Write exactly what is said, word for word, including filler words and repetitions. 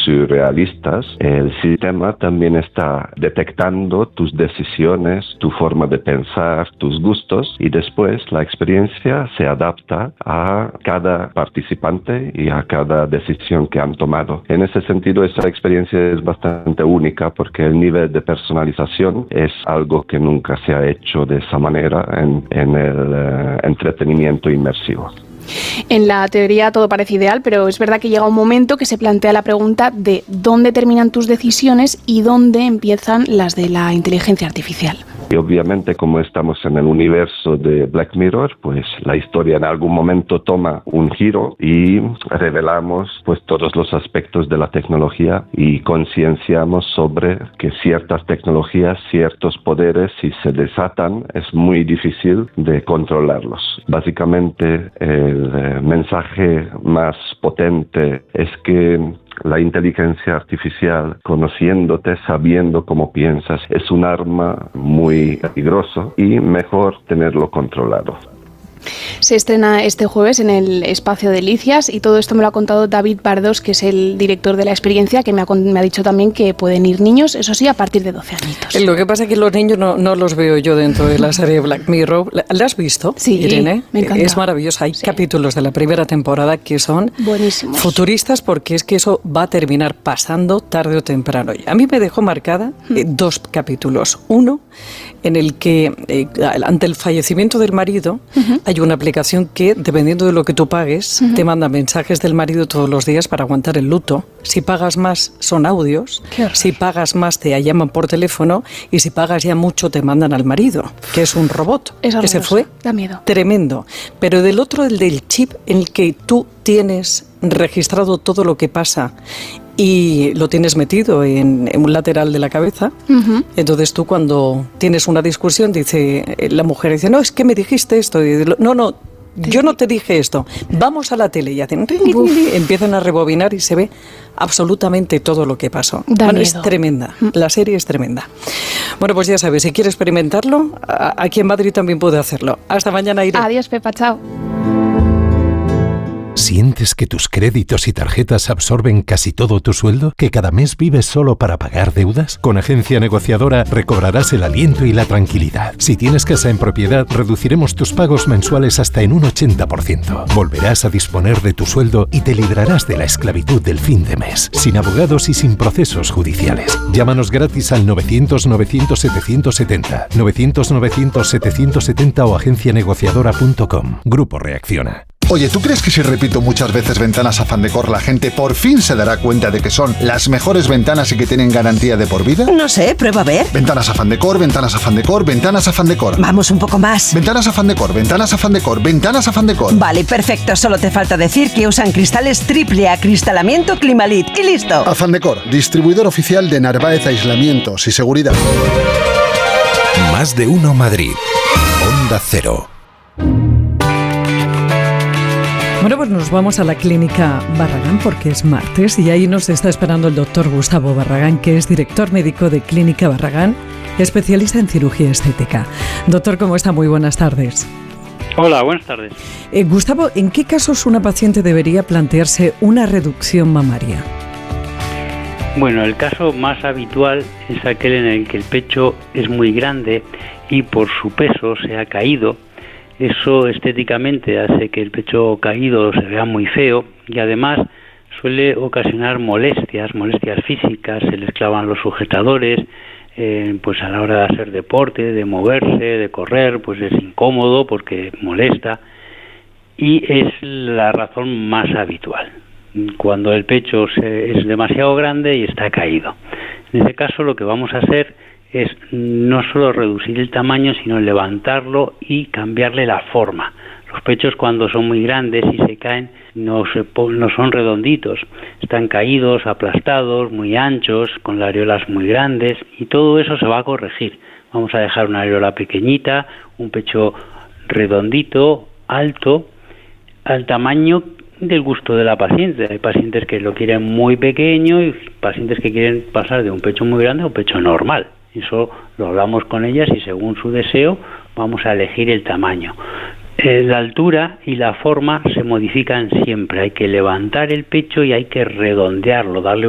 surrealistas, el sistema también está detectando tus decisiones, tu forma de pensar, tus gustos, y después la experiencia se adapta a cada participante y a cada decisión que han tomado. En ese sentido, esa experiencia es bastante única porque el nivel de personalización es algo que nunca se ha hecho de esa manera en, en el uh, entretenimiento inmersivo. En la teoría todo parece ideal, pero es verdad que llega un momento que se plantea la pregunta de dónde terminan tus decisiones y dónde empiezan las de la inteligencia artificial. Y obviamente, como estamos en el universo de Black Mirror, pues la historia en algún momento toma un giro y revelamos pues todos los aspectos de la tecnología y concienciamos sobre que ciertas tecnologías, ciertos poderes, si se desatan, es muy difícil de controlarlos. Básicamente, el eh, mensaje más potente es que la inteligencia artificial, conociéndote, sabiendo cómo piensas, es un arma muy peligroso y mejor tenerlo controlado. Se estrena este jueves en el Espacio Delicias y todo esto me lo ha contado David Bardos, que es el director de la experiencia, que me ha, me ha dicho también que pueden ir niños, eso sí, a partir de doce añitos. Lo que pasa es que los niños no, no los veo yo dentro de la serie Black Mirror. ¿La has visto, sí, Irene? Me encanta. Es maravillosa. Hay sí. capítulos de la primera temporada que son buenísimos, futuristas, porque es que eso va a terminar pasando tarde o temprano. A mí me dejó marcada eh, dos capítulos. Uno, en el que eh, ante el fallecimiento del marido uh-huh. hay una aplicación que, dependiendo de lo que tú pagues, uh-huh. te manda mensajes del marido todos los días para aguantar el luto. Si pagas más, son audios. Si pagas más, te llaman por teléfono. Y si pagas ya mucho, te mandan al marido, que es un robot. Es que se fue. Da miedo. Tremendo. Pero del otro, el del chip, en el que tú tienes registrado todo lo que pasa y lo tienes metido en, en un lateral de la cabeza. Uh-huh. Entonces tú, cuando tienes una discusión, dice la mujer, dice, no, es que me dijiste esto. Y dice, no, no, yo no te dije esto. Vamos a la tele. Y hacen, empiezan a rebobinar y se ve absolutamente todo lo que pasó. Da bueno, miedo. Es tremenda. La serie es tremenda. Bueno, pues ya sabes, si quieres experimentarlo, aquí en Madrid también puede hacerlo. Hasta mañana, Irene. Adiós, Pepa, chao. ¿Sientes que tus créditos y tarjetas absorben casi todo tu sueldo? ¿Que cada mes vives solo para pagar deudas? Con Agencia Negociadora recobrarás el aliento y la tranquilidad. Si tienes casa en propiedad, reduciremos tus pagos mensuales hasta en un ochenta por ciento. Volverás a disponer de tu sueldo y te librarás de la esclavitud del fin de mes, sin abogados y sin procesos judiciales. Llámanos gratis al novecientos novecientos setecientos setenta, novecientos novecientos setecientos setenta o agencia negociadora punto com. Grupo Reacciona. Oye, ¿tú crees que si repito muchas veces Ventanas Afán Decor, la gente por fin se dará cuenta de que son las mejores ventanas y que tienen garantía de por vida? No sé, prueba a ver. Ventanas Afán Decor, Ventanas Afán Decor, Ventanas Afán Decor. Vamos un poco más. Ventanas Afán Decor, Ventanas Afán Decor, Ventanas Afán Decor. Vale, perfecto. Solo te falta decir que usan cristales triple acristalamiento Climalit. ¡Y listo! Afán Decor, distribuidor oficial de Narváez Aislamientos y Seguridad. Más de uno Madrid. Onda Cero. Bueno, pues nos vamos a la clínica Barragán porque es martes y ahí nos está esperando el doctor Gustavo Barragán, que es director médico de Clínica Barragán, especialista en cirugía estética. Doctor, ¿cómo está? Muy buenas tardes. Hola, buenas tardes. Eh, Gustavo, ¿en qué casos una paciente debería plantearse una reducción mamaria? Bueno, el caso más habitual es aquel en el que el pecho es muy grande y por su peso se ha caído. Eso estéticamente hace que el pecho caído se vea muy feo y además suele ocasionar molestias, molestias físicas, se les clavan los sujetadores, eh, pues a la hora de hacer deporte, de moverse, de correr, pues es incómodo porque molesta y es la razón más habitual, cuando el pecho se, es demasiado grande y está caído. En ese caso lo que vamos a hacer es no solo reducir el tamaño, sino levantarlo y cambiarle la forma. Los pechos, cuando son muy grandes y se caen, no, se, no son redonditos, están caídos, aplastados, muy anchos, con las areolas muy grandes, y todo eso se va a corregir. Vamos a dejar una areola pequeñita, un pecho redondito, alto, al tamaño del gusto de la paciente. Hay pacientes que lo quieren muy pequeño y pacientes que quieren pasar de un pecho muy grande a un pecho normal. Eso lo hablamos con ellas y según su deseo vamos a elegir el tamaño. Eh, la altura y la forma se modifican siempre. Hay que levantar el pecho y hay que redondearlo, darle